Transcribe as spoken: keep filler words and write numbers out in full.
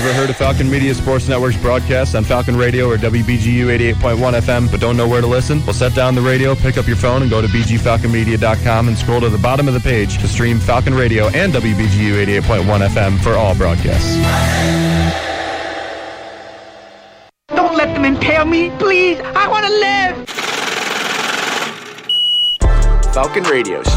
Ever heard of Falcon Media Sports Network's broadcast on Falcon Radio or W B G U eighty-eight point one F M, but don't know where to listen? Well, set down the radio, pick up your phone, and go to b g falcon media dot com and scroll to the bottom of the page to stream Falcon Radio and W B G U eighty-eight point one F M for all broadcasts. Don't let them impale me, please. I want to live. Falcon Radio.